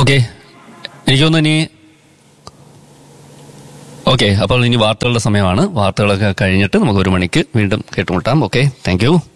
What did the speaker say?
Okay, എനിക്ക് തോന്നുന്നു ഇനി ഓക്കെ, അപ്പോൾ ഇനി വാർത്തകളുടെ സമയമാണ്. വാർത്തകളൊക്കെ കഴിഞ്ഞിട്ട് നമുക്ക് 1 മണിക്ക് വീണ്ടും കേട്ടുമുട്ടാം. Okay, thank you.